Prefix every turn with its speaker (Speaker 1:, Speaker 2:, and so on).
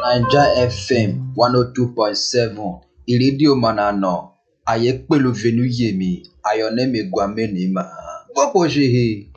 Speaker 1: Naija FM 102.7 ìrédíò Manana Ayépèlú Venuyemi Ayọ̀nẹ́mi Gwamenima Gbọ́pọ̀ṣehe